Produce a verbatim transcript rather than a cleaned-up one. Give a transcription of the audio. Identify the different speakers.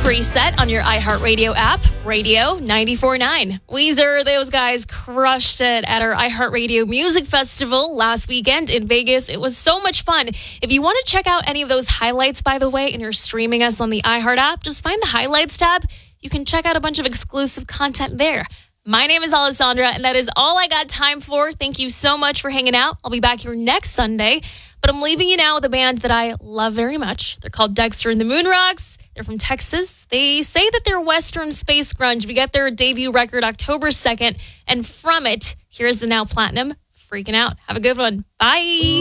Speaker 1: preset on your iHeartRadio app, Radio ninety-four point nine. Weezer, those guys crushed it at our iHeartRadio Music Festival last weekend in Vegas. It was so much fun. If you want to check out any of those highlights, by the way, and you're streaming us on the iHeart app, just find the highlights tab. You can check out a bunch of exclusive content there. My name is Alessandra, and that is all I got time for. Thank you so much for hanging out. I'll be back here next Sunday, but I'm leaving you now with a band that I love very much. They're called Dexter and the Moonrocks. They're from Texas. They say that they're Western space grunge. We got their debut record October second, and from it, here's the now platinum Freaking Out. Have a good one. Bye.